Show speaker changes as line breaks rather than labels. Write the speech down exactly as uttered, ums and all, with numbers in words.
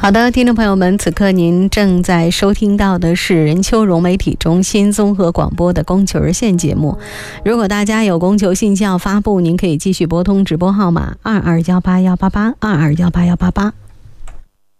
好的，听众朋友们，此刻您正在收听到的是人丘融媒体中心综合广播的供求热线节目。如果大家有供求信息要发布，您可以继续拨通直播号码二二幺八幺八八二二幺八幺八八。